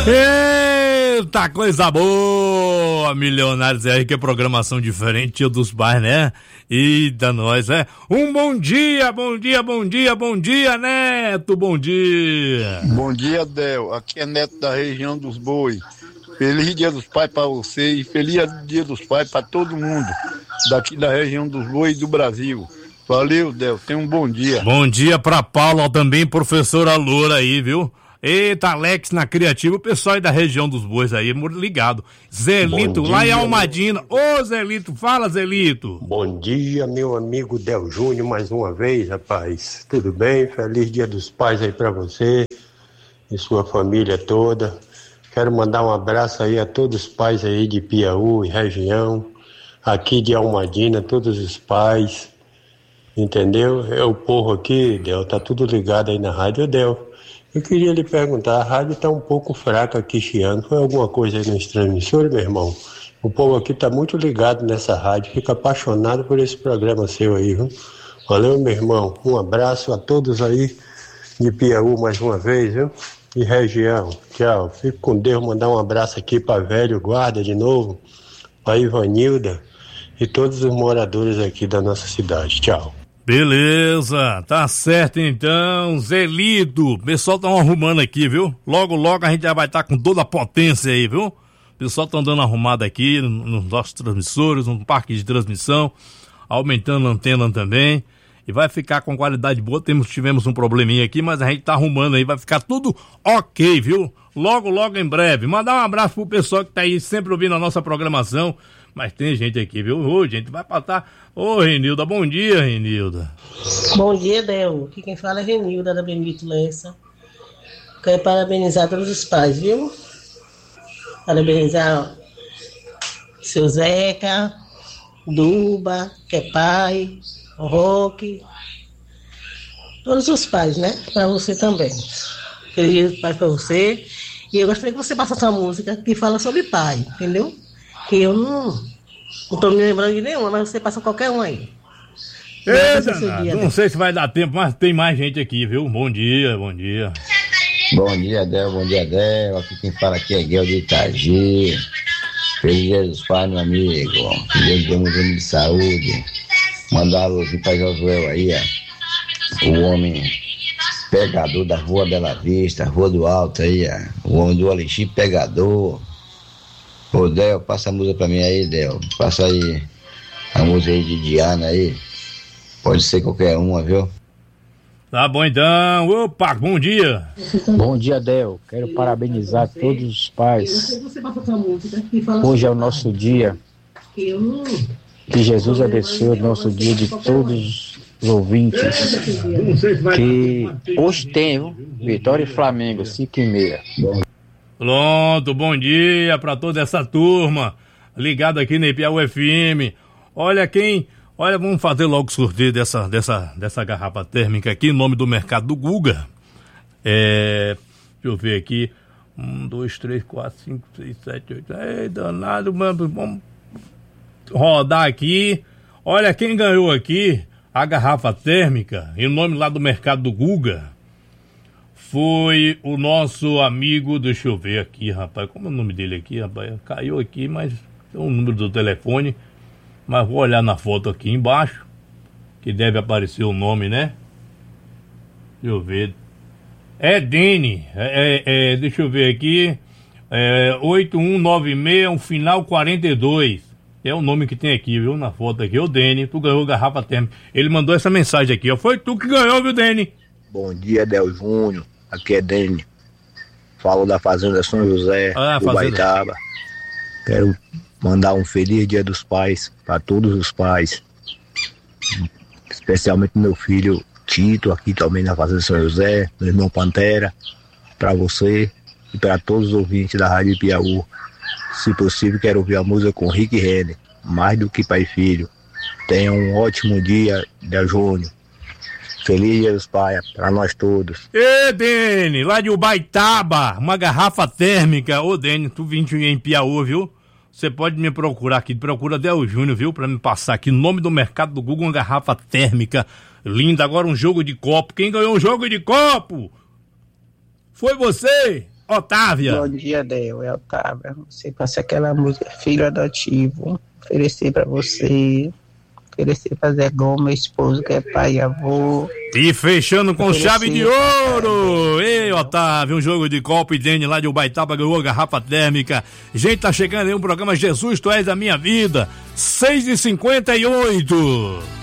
Eita, coisa boa, Milionários aí, que é programação diferente, Dia dos Pais, né? Eita, nós, um bom dia, bom dia, bom dia, bom dia, Neto, bom dia. Bom dia, Del, aqui é Neto da região dos Bois. Feliz Dia dos Pais pra você e feliz Dia dos Pais pra todo mundo daqui da região dos Bois e do Brasil. Valeu, Del, tenha um bom dia. Bom dia pra Paula também, professora Loura aí, viu? Eita, Alex na Criativa, o pessoal aí da região dos Bois aí, ligado. Zelito, lá em Almadina. Ô, Zelito, fala, Zelito. Bom dia, meu amigo Del Júnior, mais uma vez, rapaz. Tudo bem? Feliz Dia dos Pais aí pra você e sua família toda. Quero mandar um abraço aí a todos os pais aí de Piauí, região, aqui de Almadina, todos os pais, entendeu? É o povo aqui, Del, tá tudo ligado aí na rádio, Del. Eu queria lhe perguntar, a rádio está um pouco fraca aqui esse ano, foi alguma coisa aí nas transmissões, meu irmão? O povo aqui está muito ligado nessa rádio, fica apaixonado por esse programa seu aí, viu? Valeu, meu irmão, um abraço a todos aí de Piauí mais uma vez, viu? E região, tchau, fico com Deus, mandar um abraço aqui para Velho Guarda de novo, para Ivanilda e todos os moradores aqui da nossa cidade, tchau. Beleza, tá certo então, Zelito, o pessoal tá arrumando aqui, viu? Logo, logo a gente já vai estar com toda a potência aí, viu? O pessoal tá dando arrumada aqui nos nossos transmissores, no parque de transmissão, aumentando a antena também, e vai ficar com qualidade boa. Tivemos um probleminha aqui, mas a gente tá arrumando aí, vai ficar tudo ok, viu? Logo, logo em breve. Mandar um abraço pro pessoal que tá aí sempre ouvindo a nossa programação. Mas tem gente aqui, viu? Ô, gente, vai passar. Ô, Renilda, bom dia, Renilda. Bom dia, Del. Aqui quem fala é Renilda, da Benedito Lessa. Quero parabenizar todos os pais, viu? Parabenizar seu Zeca, Duba, que é pai, o Roque. Todos os pais, né? Pra você também. Feliz Dia dos Pais pra você. E eu gostaria que você passasse uma música que fala sobre pai, entendeu? Que eu não tô me lembrando de nenhuma, mas você passa qualquer um aí. Não sei se vai dar tempo, mas tem mais gente aqui, viu? Bom dia, bom dia. Bom dia, Del. Aqui quem fala aqui é Guel de Itagi. Feliz Dia dos Pais, meu amigo. Que Deus dê muito de saúde. Mandar ouvir pra Josué aí, ó. O homem pegador da Rua Bela Vista, Rua do Alto aí, ó. O homem do Alexi pegador. Ô, Del, passa a música pra mim aí, Del. Passa aí a música aí de Diana aí. Pode ser qualquer uma, viu? Tá bom então. Opa, bom dia. Bom dia, Del. Quero parabenizar todos os pais. Hoje é o nosso dia. Que Jesus abençoe o nosso dia de todos os ouvintes. Que hoje tem, viu? Vitória e Flamengo, 5h30. Pronto, bom dia pra toda essa turma ligado aqui na Piauí FM. Olha, vamos fazer logo o sorteio dessa garrafa térmica aqui, em nome do Mercado do Guga. Deixa eu ver aqui. 1, 2, 3, 4, 5, 6, 7, 8. Ei, danado, mano. Vamos rodar aqui. Olha, quem ganhou aqui a garrafa térmica, em nome lá do Mercado do Guga, foi o nosso amigo, deixa eu ver aqui, rapaz, como é o nome dele aqui, rapaz? Caiu aqui, mas tem um número do telefone, mas vou olhar na foto aqui embaixo, que deve aparecer o nome, né? Deixa eu ver. É Dene, deixa eu ver aqui, 8196, um final 42. É o nome que tem aqui, viu, na foto aqui. Ô, Dene, tu ganhou garrafa térmica. Ele mandou essa mensagem aqui, ó. Foi tu que ganhou, viu, Dene? Bom dia, Del Júnior. Aqui é Dene. Falo da Fazenda São José, do Baitaba. Quero mandar um feliz Dia dos Pais para todos os pais. Especialmente meu filho Tito, aqui também na Fazenda São José, meu irmão Pantera, para você e para todos os ouvintes da Rádio Piauí. Se possível, quero ouvir a música com Rick Renner, Mais do que Pai e Filho. Tenha um ótimo dia, Del Júnior. Feliz Dia dos Pais para nós todos. Ê, Dene, lá de Ubaitaba, uma garrafa térmica. Ô, Dene, tu vim em Piauí, viu? Você pode me procurar aqui, procura Del Júnior, viu? Pra me passar aqui, no nome do Mercado do Google, uma garrafa térmica linda. Agora um jogo de copo. Quem ganhou um jogo de copo? Foi você! Otávia. Bom dia, Del. É Otávia. Você passa aquela música Filho Adotivo. Oferecer pra você. Oferecer pra Zé Gomes, meu esposo, que é pai e avô. E fechando com chave de ouro. Ei, Otávio, um jogo de Copa e Dene lá de Ubaitaba ganhou a garrafa térmica. Gente, tá chegando aí um programa Jesus, Tu És da Minha Vida. 6h58.